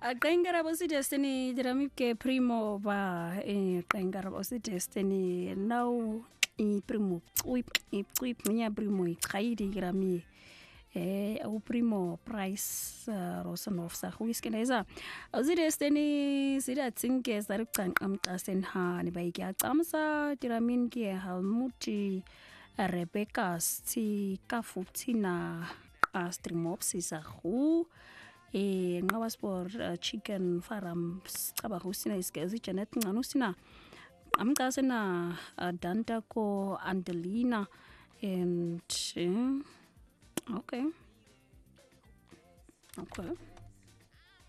Qengara si Destiny dirami ke primo ba qengara si Destiny now I primo i punya primo I khaidi grami au primo price rosanov sa huiskeneza si Destiny sida tsinke sari qanqamqasen ha ni bayiki aqamsa diramin ke halmuti Rebecca si kafutina streamopsisa hu ngawaspor chicken farm caba husina iskezi janet nganusina amqasena danta ko Andelina and okay